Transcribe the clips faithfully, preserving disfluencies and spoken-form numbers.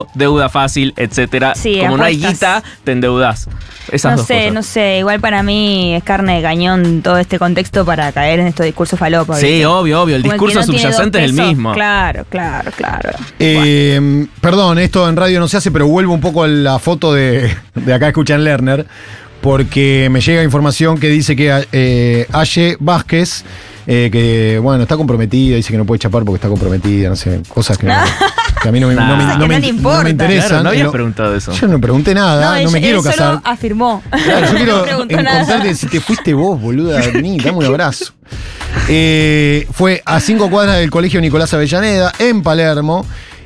deuda fácil, etcétera. Sí, como no hay apuestas. guita, te endeudás. Esas No dos sé, cosas. no sé. Igual para mí es carne de cañón todo este contexto para caer en estos discursos falopos. Sí, ¿viste? obvio, obvio. El Como discurso que no tiene subyacente dos es el pesos. mismo. Claro, claro, claro. Eh, bueno. Perdón, esto en radio no se hace, pero vuelvo un poco a la foto de, de acá escuchan Lerner, porque me llega información que dice que eh, Aye Vázquez, eh, que bueno, está comprometida, dice que no puede chapar porque está comprometida, no sé, cosas que, no, que a mí no me, no me, Cosas no que me- no le importan. no me interesan. Claro, no habías Lo- preguntado eso. Yo no pregunté nada, no, ella- me quiero él casar. solo afirmó. Claro, yo quiero No preguntó nada. encontrarte si te fuiste vos, boluda. Vení, dame un abrazo. Eh, fue a cinco cuadras del colegio Nicolás Avellaneda, en Palermo.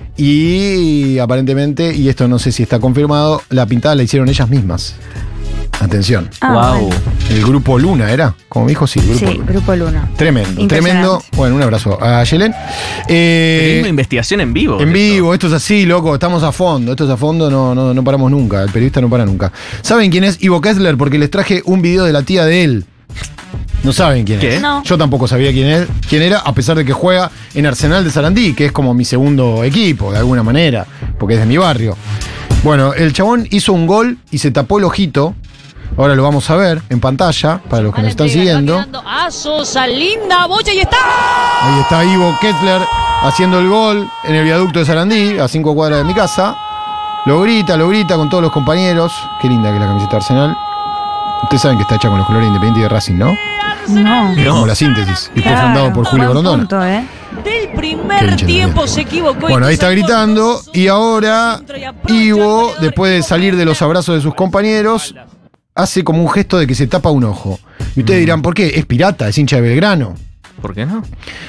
Y aparentemente, y esto no sé si está confirmado, la pintada la hicieron ellas mismas. Atención. Ah, Wow. bueno. El grupo Luna era, como dijo, sí, el grupo Sí, Luna. Grupo Luna. Tremendo, Impresionante. tremendo. Bueno, un abrazo a Yelen. Eh, Periodismo de investigación en vivo. en esto. vivo, esto es así, loco, estamos a fondo, esto es a fondo, no, no, no paramos nunca, el periodista no para nunca. ¿Saben quién es Ivo Kessler? Porque les traje un video de la tía de él. No saben quién ¿Qué? es. No. Yo tampoco sabía quién, es, quién era, a pesar de que juega en Arsenal de Sarandí, que es como mi segundo equipo, de alguna manera, porque es de mi barrio. Bueno, el chabón hizo un gol y se tapó el ojito. Ahora lo vamos a ver en pantalla, para los que nos están siguiendo. A Sosa, linda bocha y está. Ahí está Ivo Kessler haciendo el gol en el viaducto de Sarandí, a cinco cuadras de mi casa. Lo grita, lo grita con todos los compañeros. Qué linda que es la camiseta de Arsenal. Ustedes saben que está hecha con los colores de Independiente y de Racing, ¿no? No. Es como la síntesis. Y fue Claro, fundado por Julio buen Grondona. punto, ¿eh? Del Qué primer hincha tiempo de se equivocó. Bueno, ahí está gritando. Y ahora Ivo, después de salir de los abrazos de sus compañeros, hace como un gesto de que se tapa un ojo. Y ustedes dirán, ¿por qué? Es pirata, es hincha de Belgrano. ¿Por qué no?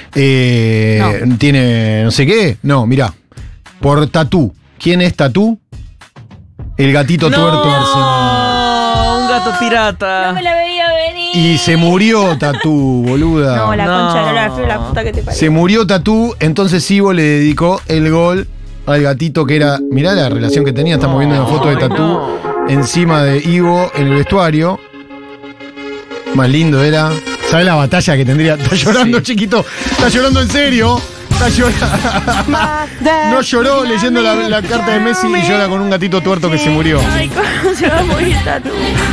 Eh, Tiene no sé qué. No, mirá. Por Tatú. ¿Quién es Tatú? El gatito tuerto de Arsenal. No, un gato pirata. No me la veía venir. Y se murió Tatú, boluda. No, la No. concha de la flor, la puta que te parió. Se murió Tatú, entonces Ivo le dedicó el gol al gatito que era. Mirá la relación que tenía, estamos viendo una foto de Tatú encima de Ivo en el vestuario. Más lindo era. ¿Sabes la batalla que tendría? Está llorando, Sí. chiquito. Está llorando en serio. Está llorando. No lloró leyendo la, la carta de Messi y llora con un gatito tuerto que se murió. Ay, ¿cómo se va a morir Tatu?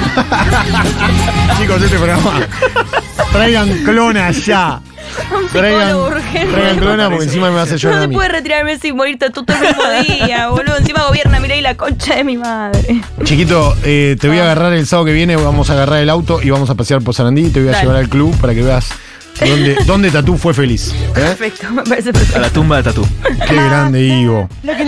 Chicos, este programa. Traigan clona ya. Un Traigan, psicólogo urgente. traigan clona porque encima me va a hacer llorar No a se mí. puede retirarme sin morir Tatu todo el mismo día, boludo. Encima gobierna, mirá ahí la concha de mi madre. Chiquito, eh, te voy a agarrar el sábado que viene, vamos a agarrar el auto y vamos a pasear por Sarandí y te voy a Dale. llevar al club para que veas dónde, dónde Tatú fue feliz. ¿eh? Perfecto, me parece A perfecto. la tumba de Tatú. Qué grande, Ivo.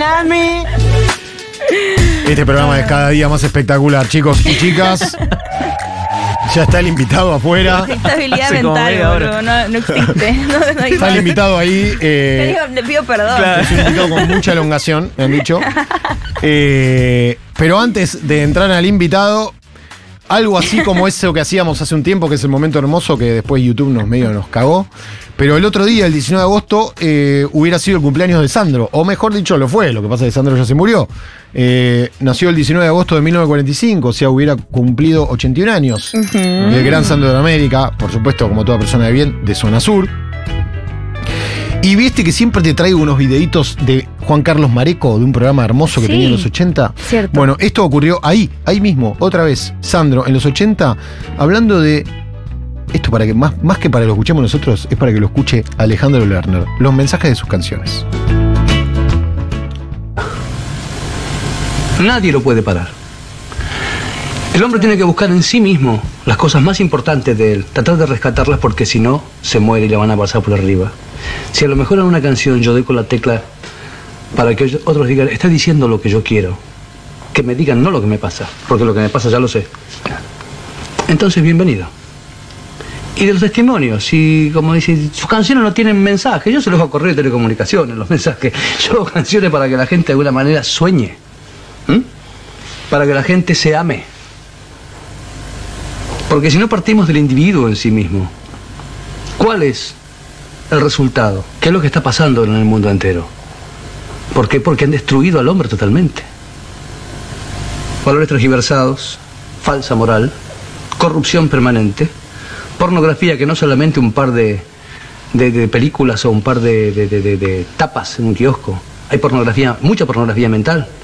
Este programa es cada día más espectacular, chicos y chicas. Ya está el invitado afuera. Estabilidad Hace como mental, media hora. boludo. No, no existe. No, no hay Está el invitado ahí. Le Eh, digo, le pido perdón. Claro. es un invitado con mucha elongación, me han dicho. Eh, pero antes de entrar al invitado, algo así como eso que hacíamos hace un tiempo, que es el momento hermoso que después YouTube nos medio nos cagó. Pero el otro día, el diecinueve de agosto, eh, hubiera sido el cumpleaños de Sandro. O mejor dicho, lo fue. Lo que pasa es que Sandro ya se murió. Eh, nació el diecinueve de agosto de mil novecientos cuarenta y cinco, o sea, hubiera cumplido ochenta y un años. El gran Sandro de América, por supuesto, como toda persona de bien, de Zona Sur. Y viste que siempre te traigo unos videitos de Juan Carlos Mareco, de un programa hermoso que Sí, tenía en los ochenta. cierto. Bueno, esto ocurrió ahí, ahí mismo, otra vez. Sandro, en los ochenta, hablando de. Esto para que más, más que para que lo escuchemos nosotros, es para que lo escuche Alejandro Lerner, los mensajes de sus canciones. Nadie lo puede parar. El hombre tiene que buscar en sí mismo las cosas más importantes de él, tratar de rescatarlas porque si no, se muere y le van a pasar por arriba. Si a lo mejor en una canción yo doy con la tecla para que otros digan, está diciendo lo que yo quiero, que me digan no lo que me pasa, porque lo que me pasa ya lo sé. Entonces, bienvenido. Y de los testimonios, si, como dice, sus canciones no tienen mensaje, yo se los hago correr de telecomunicaciones, los mensajes. Yo hago canciones para que la gente de alguna manera sueñe. ¿Mm? Para que la gente se ame. Porque si no partimos del individuo en sí mismo, ¿cuál es el resultado? ¿Qué es lo que está pasando en el mundo entero? ¿Por qué? Porque han destruido al hombre totalmente. Valores transgiversados, falsa moral, corrupción permanente, pornografía que no solamente un par de, de, de películas o un par de, de, de, de, de tapas en un kiosco. Hay Hay pornografía, mucha pornografía mental.